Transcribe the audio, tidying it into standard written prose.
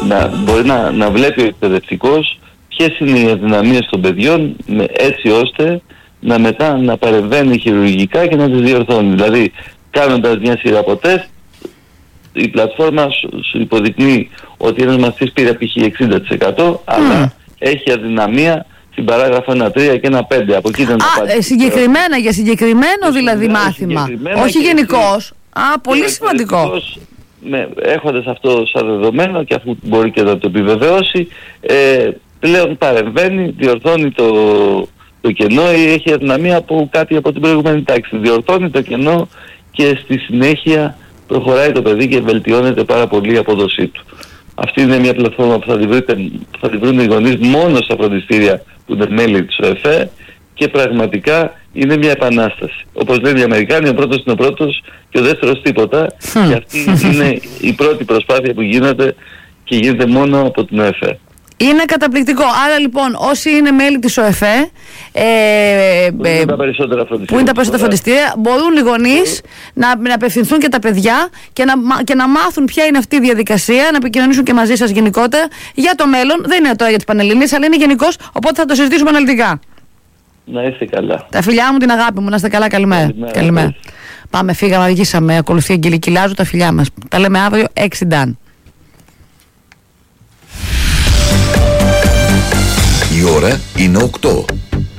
μπορεί να βλέπει ο εκπαιδευτικός ποιες είναι οι αδυναμίες των παιδιών, έτσι ώστε μετά να παρεμβαίνει χειρουργικά και να τις διορθώνει. Δηλαδή, κάνοντας μια σειρά από τεστ, η πλατφόρμα σου υποδεικνύει ότι ένας μαθητής πήρε π.χ. 60%, αλλά έχει αδυναμία στην παράγραφο 1.3 και 1.5. Από εκεί δεν συγκεκριμένα, για συγκεκριμένο δηλαδή μάθημα. Όχι γενικώς. Πολύ σημαντικό. Έχοντας αυτό σαν δεδομένο, και αφού μπορεί και να το επιβεβαιώσει, πλέον παρεμβαίνει, διορθώνει το κενό, ή έχει αδυναμία από κάτι από την προηγούμενη τάξη. Διορθώνει το κενό και στη συνέχεια προχωράει το παιδί και βελτιώνεται πάρα πολύ η απόδοσή του. Αυτή είναι μια πλατφόρμα που θα τη βρουν οι γονείς μόνο στα φροντιστήρια που είναι μέλη της ΟΕΦΕ, και πραγματικά είναι μια επανάσταση. Όπως λένε οι Αμερικάνοι, ο πρώτος είναι ο πρώτος και ο δεύτερος τίποτα. Και αυτή είναι η πρώτη προσπάθεια που γίνεται, και γίνεται μόνο από την ΟΕΦΕ. Είναι καταπληκτικό. Άρα λοιπόν, όσοι είναι μέλη της ΟΕΦΕ, που είναι τα περισσότερα φροντιστήρια, μπορούν οι γονείς να απευθυνθούν και τα παιδιά και να μάθουν ποια είναι αυτή η διαδικασία, να επικοινωνήσουν και μαζί σας γενικότερα για το μέλλον. Δεν είναι τώρα για τις Πανελλήνιες, αλλά είναι γενικώς, οπότε θα το συζητήσουμε αναλυτικά. Να είστε καλά. Τα φιλιά μου, την αγάπη μου, να είστε καλά. Καλημέρα. Πάμε, φύγαμε, αργήσαμε. Ακολουθεί Αγγελική Λάζου, τα φιλιά μας. Τα λέμε αύριο, 6 Ντάν. Η ώρα είναι 8.